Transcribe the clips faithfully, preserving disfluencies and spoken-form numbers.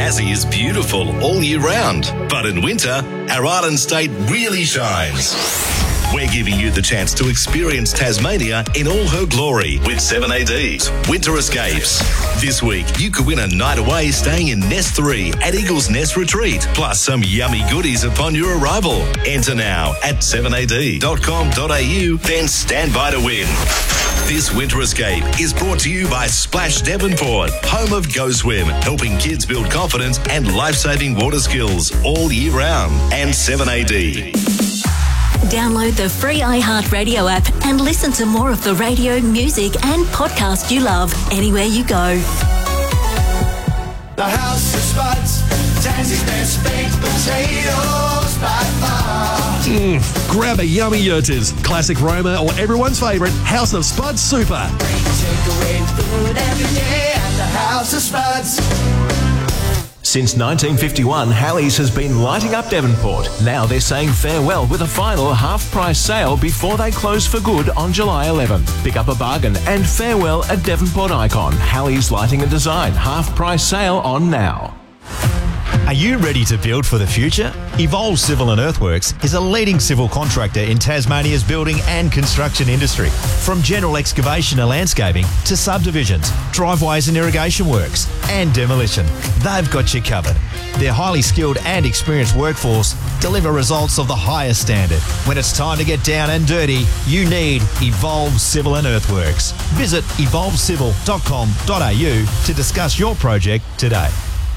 Tassie is beautiful all year round, but in winter, our island state really shines. We're giving you the chance to experience Tasmania in all her glory with seven A D's Winter Escapes. This week, you could win a night away staying in Nest three at Eagle's Nest Retreat, plus some yummy goodies upon your arrival. Enter now at seven A D dot com dot a u, then stand by to win. This Winter Escape is brought to you by Splash Devonport, home of Go Swim, helping kids build confidence and life-saving water skills all year round, and seven A D. Download the free iHeartRadio app and listen to more of the radio, music and podcast you love anywhere you go. The House of Spuds, Tassie's best baked potatoes by far. Mm, grab a yummy Yurters, classic Roma or everyone's favourite House of Spuds Super. Great takeaway food every day at the House of Spuds. Since nineteen fifty-one, Halleys has been lighting up Devonport. Now they're saying farewell with a final half-price sale before they close for good on July eleventh. Pick up a bargain and farewell at Devonport Icon. Halleys Lighting and Design. Half-price sale on now. Are you ready to build for the future? Evolve Civil and Earthworks is a leading civil contractor in Tasmania's building and construction industry. From general excavation and landscaping to subdivisions, driveways and irrigation works, and demolition, they've got you covered. Their highly skilled and experienced workforce deliver results of the highest standard. When it's time to get down and dirty, you need Evolve Civil and Earthworks. Visit evolve civil dot com dot a u to discuss your project today.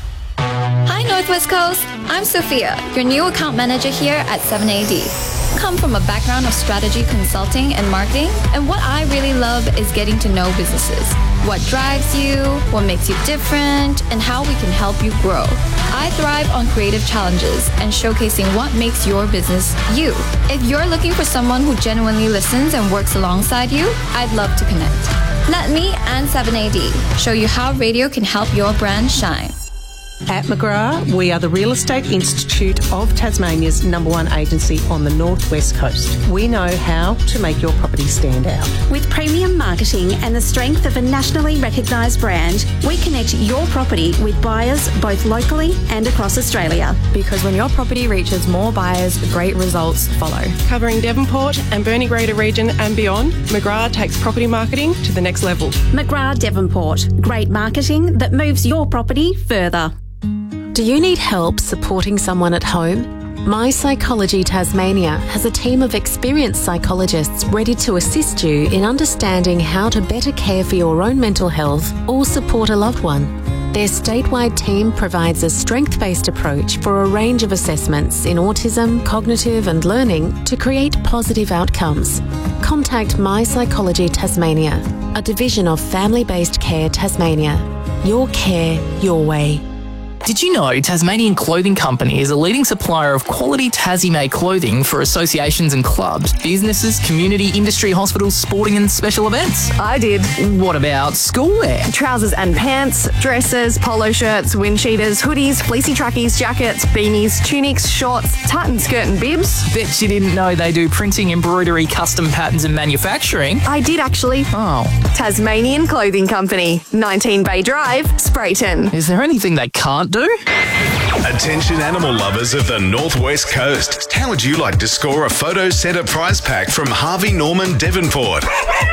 Hi Northwest Coast, I'm Sophia, your new account manager here at seven A D. Come from a background of strategy consulting and marketing, and what I really love is getting to know businesses. What drives you, what makes you different, and how we can help you grow. I thrive on creative challenges and showcasing what makes your business you. If you're looking for someone who genuinely listens and works alongside you, I'd love to connect. Let me and seven A D show you how radio can help your brand shine. At McGrath, we are the Real Estate Institute of Tasmania's number one agency on the northwest coast. We know how to make your property stand out. With premium marketing and the strength of a nationally recognised brand, we connect your property with buyers both locally and across Australia. Because when your property reaches more buyers, great results follow. Covering Devonport and Burnie Greater Region and beyond, McGrath takes property marketing to the next level. McGrath Devonport, great marketing that moves your property further. Do you need help supporting someone at home? My Psychology Tasmania has a team of experienced psychologists ready to assist you in understanding how to better care for your own mental health or support a loved one. Their statewide team provides a strength-based approach for a range of assessments in autism, cognitive and learning to create positive outcomes. Contact My Psychology Tasmania, a division of Family-Based Care Tasmania. Your care, your way. Did you know Tasmanian Clothing Company is a leading supplier of quality Tassie-made clothing for associations and clubs, businesses, community, industry, hospitals, sporting and special events? I did. What about schoolwear? Trousers and pants, dresses, polo shirts, wind cheaters, hoodies, fleecy trackies, jackets, beanies, tunics, shorts, tartan skirt and bibs. Bet you didn't know they do printing, embroidery, custom patterns and manufacturing. I did actually. Oh. Tasmanian Clothing Company, nineteen Bay Drive, Sprayton. Is there anything they can't do? Attention animal lovers of the Northwest Coast. How would you like to score a photo centre prize pack from Harvey Norman Devonport?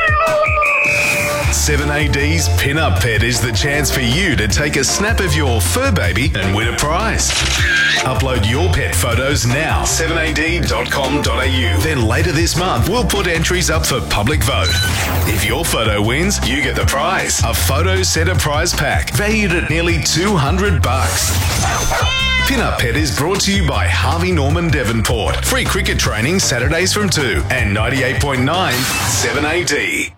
seven A D's Pin-Up Pet is the chance for you to take a snap of your fur baby and win a prize. Upload your pet photos now, seven A D dot com dot a u. Then later this month, we'll put entries up for public vote. If your photo wins, you get the prize, a photo centre prize pack valued at nearly two hundred bucks. Pin-Up Pet is brought to you by Harvey Norman Devonport. Free cricket training Saturdays from two and ninety-eight point nine seven A D.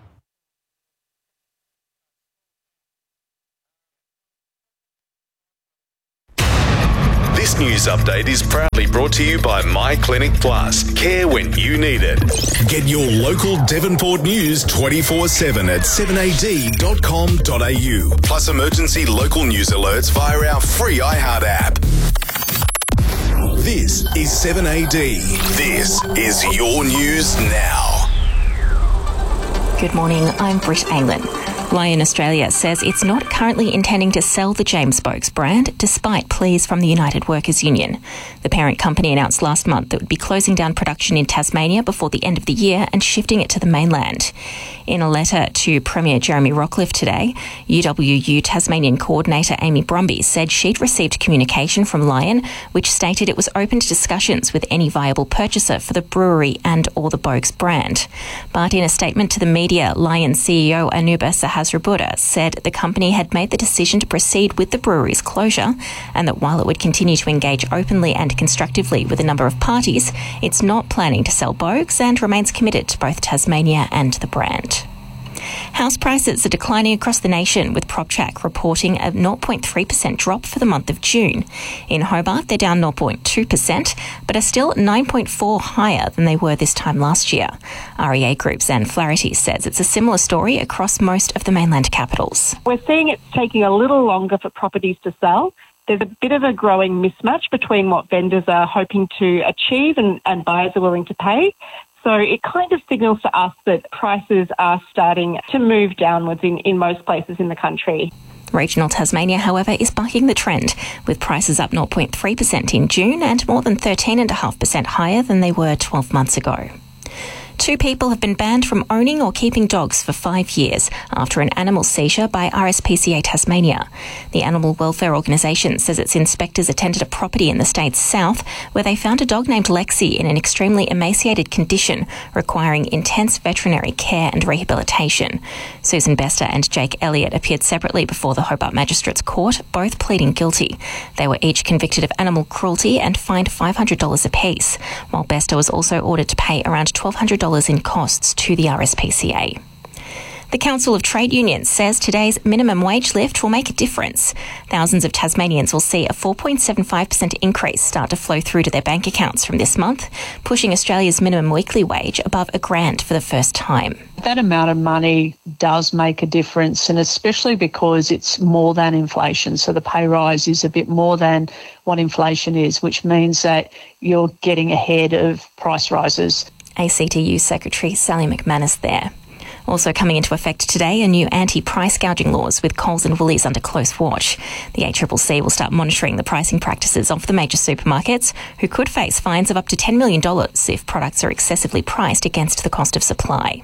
This news update is proudly brought to you by My Clinic Plus. Care when you need it. Get your local Devonport news twenty-four seven at seven A D dot com dot a u. Plus emergency local news alerts via our free iHeart app. This is seven A D. This is your news now. Good morning, I'm Britt Anglin. Lion Australia says it's not currently intending to sell the James Boakes brand, despite pleas from the United Workers Union. The parent company announced last month that it would be closing down production in Tasmania before the end of the year and shifting it to the mainland. In a letter to Premier Jeremy Rockliff today, U W U Tasmanian Coordinator Amy Brumby said she'd received communication from Lion, which stated it was open to discussions with any viable purchaser for the brewery and or the Boakes brand. But in a statement to the media, Lion C E O Anuba Sahasrabudda said the company had made the decision to proceed with the brewery's closure, and that while it would continue to engage openly and constructively with a number of parties, it's not planning to sell Boakes and remains committed to both Tasmania and the brand. House prices are declining across the nation, with PropTrack reporting a zero point three percent drop for the month of June. In Hobart, they're down zero point two percent, but are still nine point four percent higher than they were this time last year. R E A Group's Anne Flaherty says it's a similar story across most of the mainland capitals. We're seeing it's taking a little longer for properties to sell. There's a bit of a growing mismatch between what vendors are hoping to achieve and, and buyers are willing to pay. So it kind of signals to us that prices are starting to move downwards in, in most places in the country. Regional Tasmania, however, is bucking the trend, with prices up zero point three percent in June and more than thirteen point five percent higher than they were twelve months ago. Two people have been banned from owning or keeping dogs for five years after an animal seizure by R S P C A Tasmania. The animal welfare organisation says its inspectors attended a property in the state's south where they found a dog named Lexi in an extremely emaciated condition requiring intense veterinary care and rehabilitation. Susan Bester and Jake Elliott appeared separately before the Hobart Magistrates Court, both pleading guilty. They were each convicted of animal cruelty and fined five hundred dollars apiece, while Bester was also ordered to pay around twelve hundred dollars in costs to the R S P C A. The Council of Trade Unions says today's minimum wage lift will make a difference. Thousands of Tasmanians will see a four point seven five percent increase start to flow through to their bank accounts from this month, pushing Australia's minimum weekly wage above a grand for the first time. That amount of money does make a difference, and especially because it's more than inflation. So the pay rise is a bit more than what inflation is, which means that you're getting ahead of price rises. A C T U Secretary Sally McManus there. Also coming into effect today are new anti-price gouging laws, with Coles and Woolies under close watch. The A C C C will start monitoring the pricing practices of the major supermarkets, who could face fines of up to ten million dollars if products are excessively priced against the cost of supply.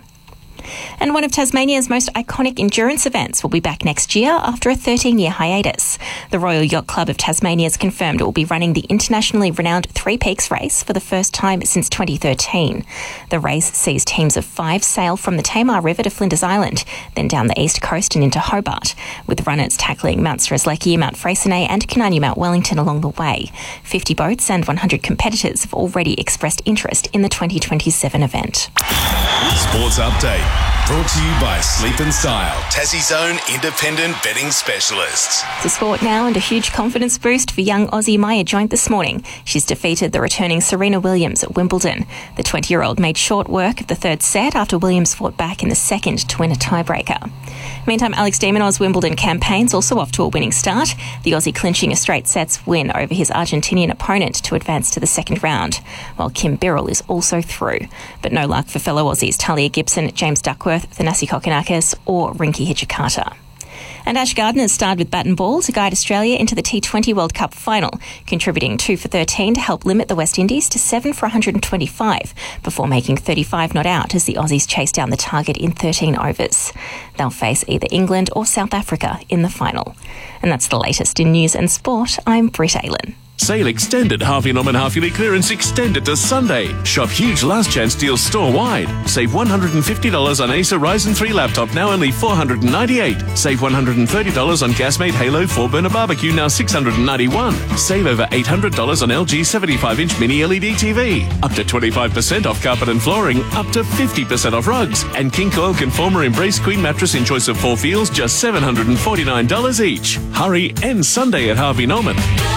And one of Tasmania's most iconic endurance events will be back next year after a thirteen-year hiatus. The Royal Yacht Club of Tasmania has confirmed it will be running the internationally renowned Three Peaks race for the first time since twenty thirteen. The race sees teams of five sail from the Tamar River to Flinders Island, then down the east coast and into Hobart, with runners tackling Mount Strzelecki, Mount Freycinet and Cananya Mount Wellington along the way. fifty boats and one hundred competitors have already expressed interest in the twenty twenty-seven event. Sports Update, brought to you by Sleep and Style, Tassie's own independent betting specialists. To sport now, and a huge confidence boost for young Aussie Maya Joint this morning. She's defeated the returning Serena Williams at Wimbledon. The twenty-year-old made short work of the third set after Williams fought back in the second to win a tiebreaker. Meantime, Alex de Minaur's Wimbledon campaign's also off to a winning start, the Aussie clinching a straight sets win over his Argentinian opponent to advance to the second round, while Kim Birrell is also through. But no luck for fellow Aussies Talia Gibson, James Duckworth, Thanasi Kokkinakis or Rinky Hijikata. And Ash Gardner's starred with bat and ball to guide Australia into the T twenty World Cup final, contributing two for thirteen to help limit the West Indies to seven for one hundred twenty-five, before making thirty-five not out as the Aussies chase down the target in thirteen overs. They'll face either England or South Africa in the final. And that's the latest in news and sport. I'm Britt Aylen. Sale extended. Harvey Norman half-yearly clearance extended to Sunday. Shop huge last chance deals store-wide. Save one hundred fifty dollars on Acer Ryzen three laptop, now only four hundred ninety-eight dollars. Save one hundred thirty dollars on Gasmate Halo four burner barbecue, now six hundred ninety-one dollars. Save over eight hundred dollars on L G seventy-five inch mini L E D T V. Up to twenty-five percent off carpet and flooring. Up to fifty percent off rugs. And King Coil Conformer Embrace Queen mattress in choice of four feels, just seven hundred forty-nine dollars each. Hurry, end Sunday at Harvey Norman.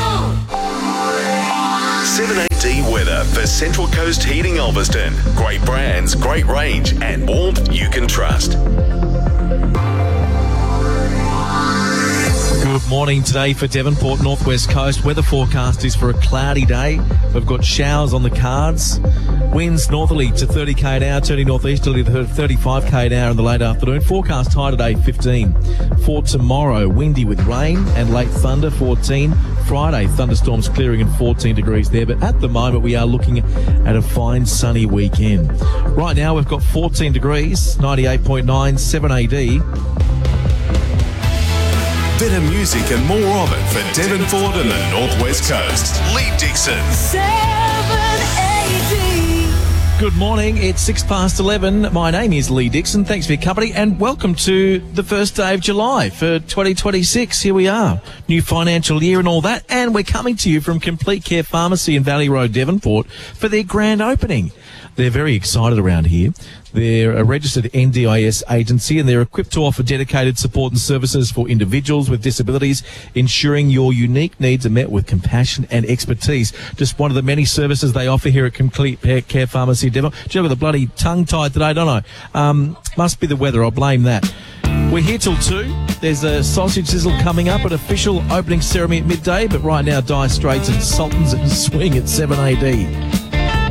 seven A D weather for Central Coast Heating Ulverston. Great brands, great range, and warmth you can trust. Good morning today for Devonport, Northwest Coast. Weather forecast is for a cloudy day. We've got showers on the cards. Winds northerly to thirty k an hour, turning northeasterly to thirty-five k an hour in the late afternoon. Forecast high today, fifteen. For tomorrow, windy with rain and late thunder, fourteen. Friday, thunderstorms clearing and fourteen degrees there. But at the moment, we are looking at a fine sunny weekend. Right now, we've got fourteen degrees, ninety-eight point nine, seven A D. Better music and more of it for Devonport and the Northwest Coast. Lee Dixon. Good morning, it's six past eleven. My name is Lee Dixon. Thanks for your company and welcome to the first day of July for twenty twenty-six. Here we are, new financial year and all that, and we're coming to you from Complete Care Pharmacy in Valley Road, Devonport, for their grand opening. They're very excited around here. They're a registered N D I S agency and they're equipped to offer dedicated support and services for individuals with disabilities, ensuring your unique needs are met with compassion and expertise. Just one of the many services they offer here at Complete Care Pharmacy. Do you know, with a bloody tongue-tied today, don't I? Um, must be the weather, I'll blame that. We're here till two. There's a sausage sizzle coming up, an official opening ceremony at midday, but right now Dire Straits and Sultans in swing at seven A D.